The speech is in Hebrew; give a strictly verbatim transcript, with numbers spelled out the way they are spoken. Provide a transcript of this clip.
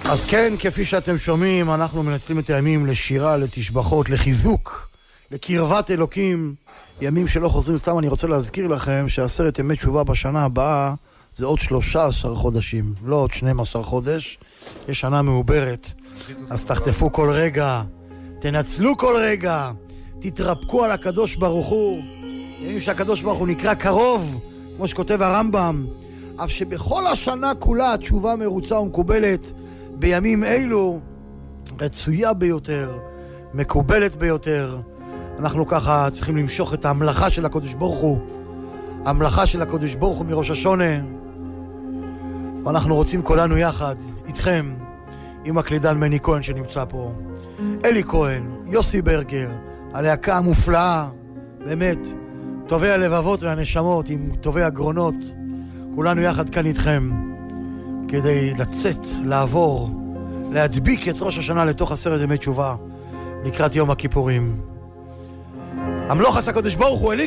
אז כן, כפי שאתם שומעים, אנחנו מנצלים את הימים לשירה, לתשבחות, לחיזוק, לקרבת אלוקים, ימים שלא חוזרים סתם. אני רוצה להזכיר לכם שעשרת ימי תשובה בשנה הבאה זה עוד שלושה עשר חודשים, לא עוד שנים עשר חודש. יש שנה מעוברת, אז תחטפו כל רגע, תנצלו כל רגע, תתרפקו על הקדוש ברוך הוא. ימים שהקדוש ברוך הוא נקרא קרוב, כמו שכותב הרמב"ם, אף שבכל השנה כולה התשובה מרוצה ומקובלת, בימים אלו רצויה ביותר, מקובלת ביותר. אנחנו ככה צריכים למשוך את ההמלכה של הקדוש ברוך הוא, המלאכה של הקדוש ברוך הוא מראש השונה, ואנחנו רוצים כולנו יחד, איתכם, עם הקלידן מני כהן שנמצא פה, אלי כהן, יוסי ברגר, הלהקה המופלאה, באמת, טובי הלבבות והנשמות, עם טובי הגרונות, כולנו יחד כאן איתכם, כדי לצאת, לעבור, להדביק את ראש השנה לתוך עשרת ימי תשובה, לקראת יום הכיפורים. המלוך עשה הקדוש ברוך הוא, אלי